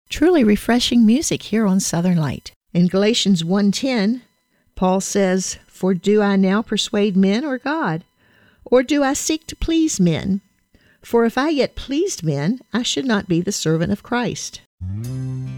Truly refreshing music here on Southern Light. In Galatians 1:10, Paul says, "For do I now persuade men or God? Or do I seek to please men? For if I yet pleased men, I should not be the servant of Christ."